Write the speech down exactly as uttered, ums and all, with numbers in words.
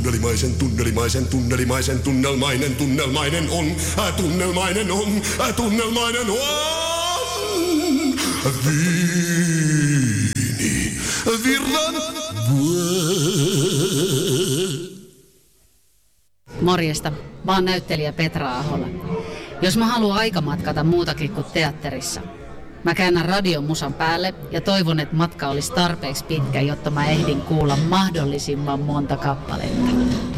tunnelimaisen, tunnelimaisen, tunnelimaisen, tunnelmainen, tunnelmainen on, äh, tunnelmainen on, äh, tunnelmainen on. Viini, virran Morjesta, mä oon näyttelijä Petra Ahola. Jos mä haluan aikamatkata muutakin kuin teatterissa, mä käännän radion musan päälle ja toivon, että matka olisi tarpeeksi pitkä, jotta mä ehdin kuulla mahdollisimman monta kappaletta.